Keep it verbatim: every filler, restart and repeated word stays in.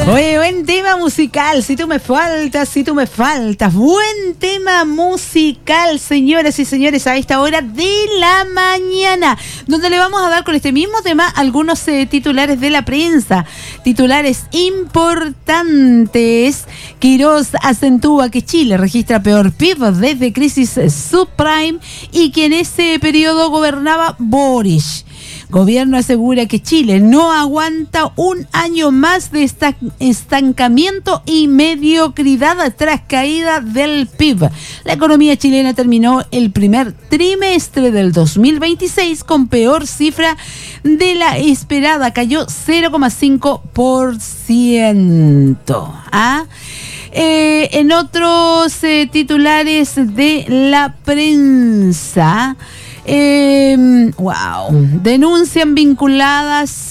Oye, buen tema musical, si tú me faltas, si tú me faltas, buen tema musical, señoras y señores, a esta hora de la mañana, donde le vamos a dar con este mismo tema algunos eh, titulares de la prensa, titulares importantes. Quirós acentúa que Chile registra peor P I B desde crisis subprime y que en ese periodo gobernaba Boric. Gobierno asegura que Chile no aguanta un año más de estancamiento y mediocridad tras caída del P I B. La economía chilena terminó el primer trimestre del dos mil veintiséis con peor cifra de la esperada, cayó cero coma cinco por ciento. ¿Ah? Eh, en otros eh, titulares de la prensa, Eh, wow, denuncian vinculadas